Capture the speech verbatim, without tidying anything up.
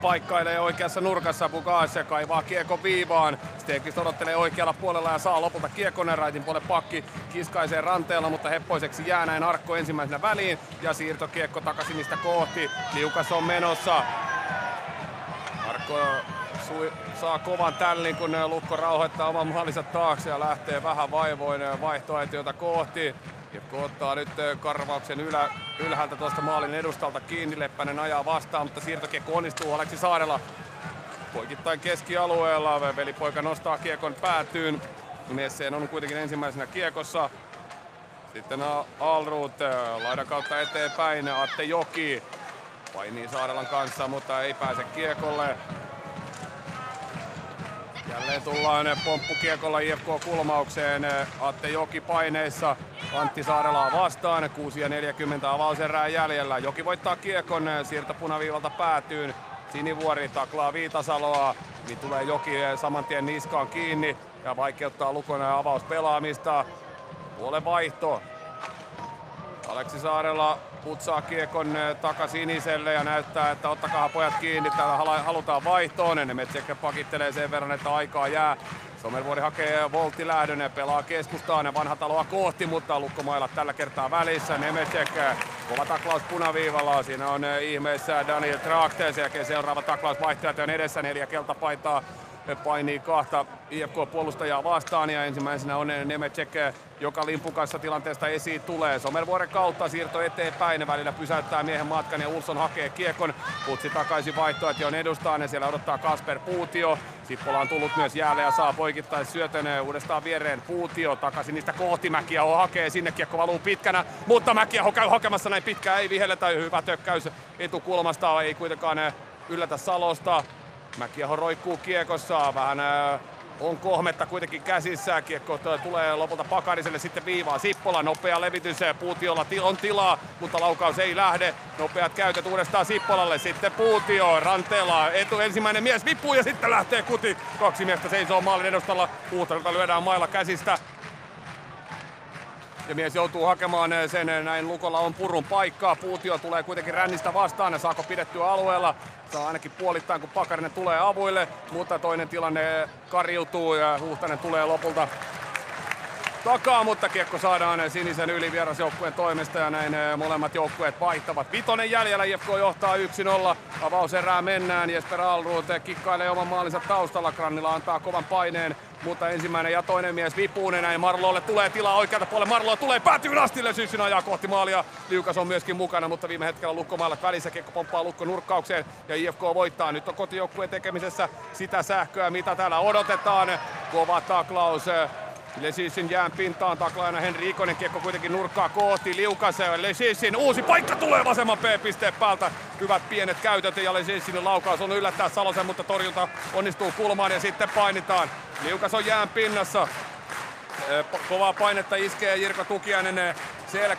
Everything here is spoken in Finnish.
paikkailee oikeassa nurkassa, Bugas kaivaa kiekon viivaan. Stegqvist odottelee oikealla puolella ja saa lopulta kiekon. Raitin puolelle pakki kiskaisee ranteella, mutta heppoiseksi jää näin Arkko ensimmäisenä väliin. Ja siirtokiekko takaisin niistä kohti. Liukas on menossa. Arkko sui, saa kovan tällin, kun Lukko rauhoittaa oman maalinsa taakse ja lähtee vähän vaivoin vaihtoehtoja kohti. Jefko ottaa nyt karvauksen ylä, ylhäältä tuosta maalin edustalta kiinni. Leppänen ajaa vastaan, mutta siirtokiekko onnistuu Aleksi Saarela poikittain keskialueella. Velipoika nostaa kiekon päätyyn. Messeen on kuitenkin ensimmäisenä kiekossa. Sitten Alrut laidan kautta eteenpäin. Atte Joki painii Saarelan kanssa, mutta ei pääse kiekolle. Jälleen tullaan pomppukiekolla I F K-kulmaukseen. Atte Joki paineissa Antti Saarelaa vastaan. kuusi neljäkymmentä avauserää jäljellä. Joki voittaa kiekon, siirto punaviivalta päätyyn. Sinivuori taklaa Viitasaloa. Niin tulee Joki saman tien niskaan kiinni ja vaikeuttaa Lukon avauspelaamista. Puolen vaihto. Aleksi Saarela putsaa kiekon takasiniselle ja näyttää, että ottakaa pojat kiinni. Täällä halutaan vaihtoon. Nemetsek pakittelee sen verran, että aikaa jää. Somervuori hakee volttilähdön ja pelaa keskustaan ja Vanhataloa kohti, mutta Lukkomailat tällä kertaa välissä. Nemetsek, kova taklaus punaviivalla. Siinä on ihmeessä Daniel Trachte. Sen jälkeen seuraava taklausvaihtoehto on edessä. Neljä keltapaitaa painii kahta I F K-puolustajaa vastaan ja ensimmäisenä on Nemetsek, joka limpukassa tilanteesta esiin tulee. Somervuoren kautta siirto eteenpäin, välillä pysäyttää miehen matkan ja Ulsson hakee kiekon. Putsi takaisin vaihtoehto on edustaan ja siellä odottaa Kasper Puutio. Sippola on tullut myös jäälle ja saa poikittais syötön uudestaan viereen. Puutio takaisin niistä kohti. Mäkiaho hakee sinne, kiekko valuu pitkänä, mutta Mäkiaho käy hakemassa näin pitkään, ei vihelletä. Hyvä tökkäys etukulmasta, ei kuitenkaan yllätä Salosta. Mäkiaho roikkuu kiekossa, vähän äh, on kohmetta kuitenkin käsissä, kiekko tulee lopulta Pakariselle sitten viivaa. Sippola, nopea levitys, Puutiolla on tilaa, mutta laukaus ei lähde. Nopeat käytöt uudestaan Sippolalle, sitten Puutio, ranteella, etu ensimmäinen mies vippuu ja sitten lähtee kuti. Kaksi miestä seisoo maalin edustalla, Puutarolta lyödään mailla käsistä. Ja mies joutuu hakemaan sen, näin Lukolla on purun paikkaa. Puutio tulee kuitenkin rännistä vastaan ja saako pidettyä alueella. Saa ainakin puolittain kun Pakarinen tulee avuille, mutta toinen tilanne kariutuu ja Huhtanen tulee lopulta takaa, mutta kiekko saadaan sinisen yli vierasjoukkueen toimesta ja näin molemmat joukkueet vaihtavat. Vitonen jäljellä, I F K johtaa yksi nolla. Avauserää mennään, Jesper Alrud kikkailee oman maalinsa taustalla. Grannila antaa kovan paineen, mutta ensimmäinen ja toinen mies vipuun näin. Marlolle tulee tilaa oikealta puolelle, Marlo tulee päätyyn asti, Lesyssin ajaa kohti maalia. Liukas on myöskin mukana, mutta viime hetkellä Lukkomailat välissä, kiekko pomppaa Lukko nurkkaukseen ja I F K voittaa. Nyt on kotijoukkueen tekemisessä sitä sähköä, mitä täällä odotetaan. Kova taklaus Lesyssin jään pintaan, taklaajana Henri Ikonen, kiekko kuitenkin nurkkaa kohti, Liukas, Lesyssin uusi paikka tulee vasemman P-pisteen päältä. Hyvät pienet käytöt ja Lesyssin laukaus on yllättää Salosen, mutta torjunta onnistuu kulmaan ja sitten painitaan. Liukas on jään pinnassa. Kovaa painetta iskee Jirka Tukiainen selkä.